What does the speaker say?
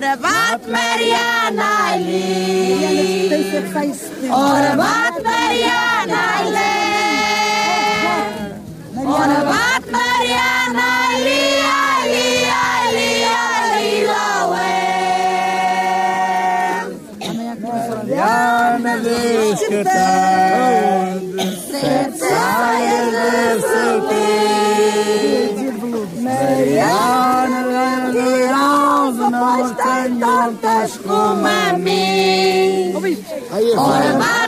Ora bate Mariana ali, ora bate Mariana ali, ora bate Mariana ali, ali, ali, ali, lá é. Mariana diz que tem sete saias de cetim. Mariana não tem tantas como a mim. Ora